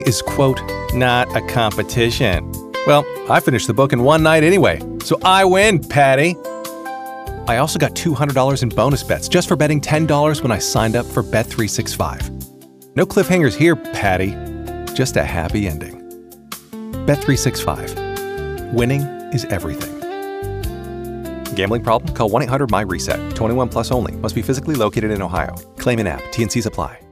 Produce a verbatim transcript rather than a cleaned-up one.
is, quote, not a competition. Well, I finished the book in one night anyway, so I win, Patty. I also got two hundred dollars in bonus bets just for betting ten dollars when I signed up for Bet three sixty-five. No cliffhangers here, Patty. Just a happy ending. Bet three sixty-five. Winning is everything. Gambling problem? Call one eight hundred M Y RESET. twenty-one plus only. Must be physically located in Ohio. Claim in app. T and Cs apply.